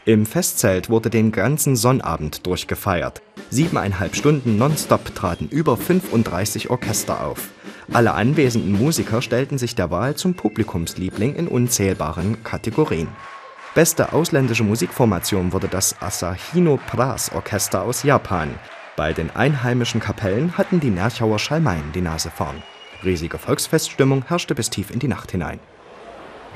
Im Festzelt wurde den ganzen Sonnabend durchgefeiert. 7,5 Stunden nonstop traten über 35 Orchester auf. Alle anwesenden Musiker stellten sich der Wahl zum Publikumsliebling in unzählbaren Kategorien. Beste ausländische Musikformation wurde das Asahino Brass Orchester aus Japan. Bei den einheimischen Kapellen hatten die Nerchauer Schalmeien die Nase vorn. Riesige Volksfeststimmung herrschte bis tief in die Nacht hinein.